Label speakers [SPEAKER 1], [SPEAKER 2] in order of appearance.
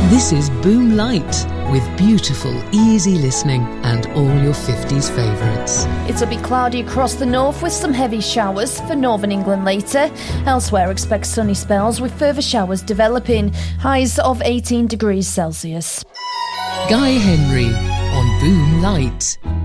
[SPEAKER 1] This is Boom Light, with beautiful, easy listening and all your 50s favourites.
[SPEAKER 2] It'll be cloudy across the north with some heavy showers for northern England later. Elsewhere, expect sunny spells with further showers developing. Highs of 18 degrees Celsius.
[SPEAKER 1] Guy Henry on Boom Light.